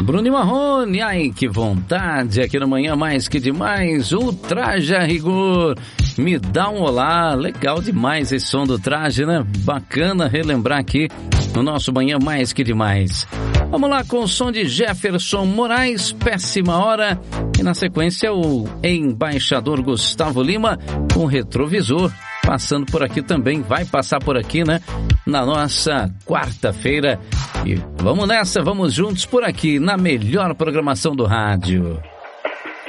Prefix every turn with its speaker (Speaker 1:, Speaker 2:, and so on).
Speaker 1: Bruno e Marrone, ai que vontade, aqui na Manhã Mais Que Demais, o Traje a Rigor, me dá um olá, legal demais esse som do Traje, né? Bacana relembrar aqui no nosso Manhã Mais Que Demais. Vamos lá com o som de Jefferson Moraes, Péssima Hora, e na sequência o embaixador Gustavo Lima com Retrovisor, passando por aqui também, vai passar por aqui, né? Na nossa quarta-feira. E vamos nessa, vamos juntos por aqui, na melhor programação do rádio.